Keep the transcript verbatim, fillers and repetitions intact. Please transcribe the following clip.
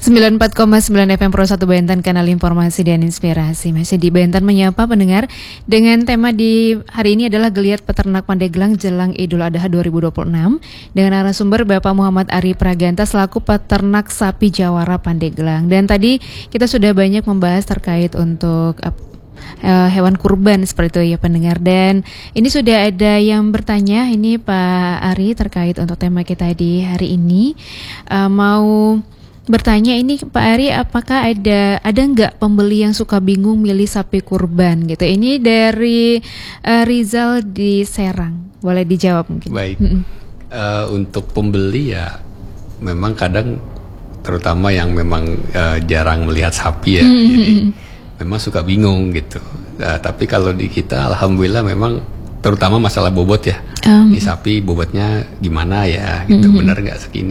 sembilan puluh empat koma sembilan F M Pro satu Banten, kanal informasi dan inspirasi. Masih di Banten menyapa pendengar dengan tema di hari ini adalah Geliat Peternak Pandeglang jelang Idul Adha dua ribu dua puluh enam dengan narasumber Bapak Muhammad Ari Praganta selaku peternak sapi Jawara Pandeglang. Dan tadi kita sudah banyak membahas terkait untuk Uh, hewan kurban seperti itu ya pendengar. Dan ini sudah ada yang bertanya ini Pak Ari terkait untuk tema kita di hari ini, uh, mau bertanya ini Pak Ari, apakah ada ada nggak pembeli yang suka bingung milih sapi kurban gitu? Ini dari uh, Rizal di Serang, boleh dijawab mungkin? Baik. uh, untuk pembeli ya memang kadang terutama yang memang uh, jarang melihat sapi ya, mm-hmm. jadi memang suka bingung gitu. Nah, tapi kalau di kita alhamdulillah memang terutama masalah bobot ya. Um. Di sapi bobotnya gimana ya gitu, mm-hmm. benar nggak segini